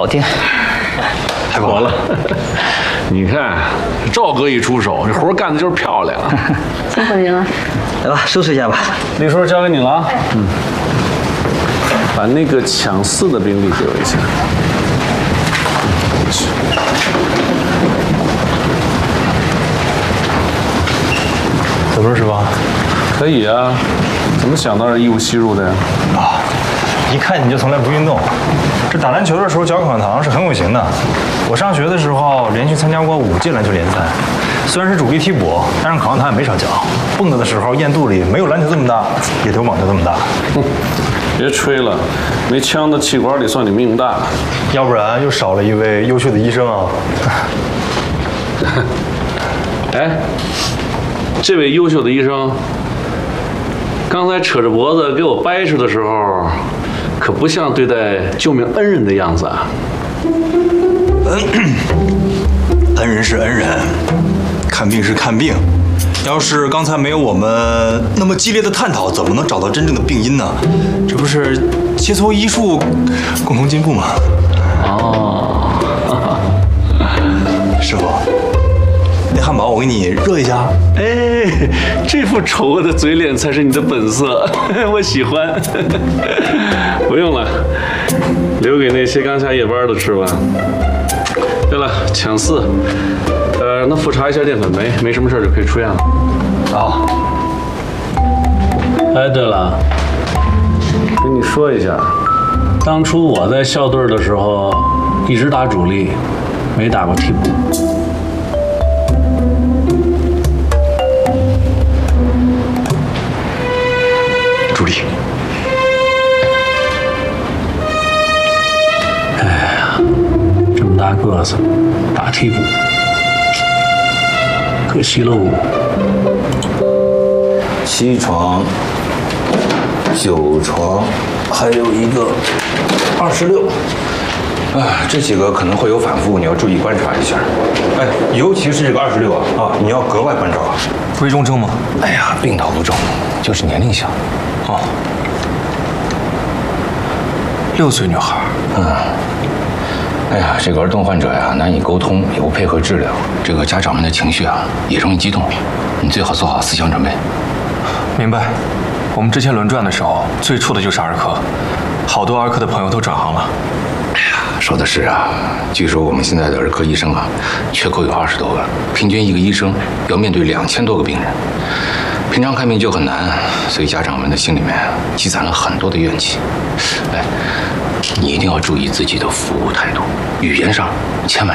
搞定。 太好了！你看，赵哥一出手，这活干的就是漂亮。 辛苦您了。 来吧，收拾一下吧。 李叔交给你了啊。把那个抢4的兵力给我一下。 怎么说，师傅？ 可以啊，怎么想到义务吸入的呀？ 啊，一看你就从来不运动。这打篮球的时候嚼口香糖是很有型的。我上学的时候连续参加过5届篮球联赛，虽然是主力替补，但是口香糖也没少嚼。蹦跶的时候咽肚里没有篮球这么大，也有网球这么大。 别吹了，没枪的气管里算你命大。 要不然又少了一位优秀的医生啊。 哎，这位优秀的医生，刚才扯着脖子给我掰扯的时候，可不像对待救命恩人的样子啊。 恩人是恩人，看病是看病。要是刚才没有我们那么激烈的探讨，怎么能找到真正的病因呢？这不是切磋医术，共同进步吗？ 哦， 师傅，那汉堡我给你热一下。 哎，这副丑恶的嘴脸才是你的本色，我喜欢。不用了，留给那些刚下夜班的吃吧。对了，抢4，那复查一下淀粉酶，没什么事就可以出院了。 好。 哎，对了，跟你说一下，当初我在校队的时候，一直打主力，没打过替补。 助理。 哎呀，这么大个子，打替补，可惜喽。 7床、9床，还有一个26。这几个可能会有反复，你要注意观察一下。哎，尤其是这个26啊，你要格外关照啊。 危重症吗？ 哎呀，病倒不重，就是年龄小。 哦，6岁女孩。 哎呀，这个儿童患者呀，难以沟通，也不配合治疗，这个家长们的情绪啊，也容易激动。你最好做好思想准备。 明白。我们之前轮转的时候，最怵的就是儿科，好多儿科的朋友都转行了。 说的是啊，据说我们现在的儿科医生啊，缺口有20多个，平均一个医生要面对2000多个病人，平常看病就很难，所以家长们的心里面积攒了很多的怨气。哎，你一定要注意自己的服务态度，语言上千万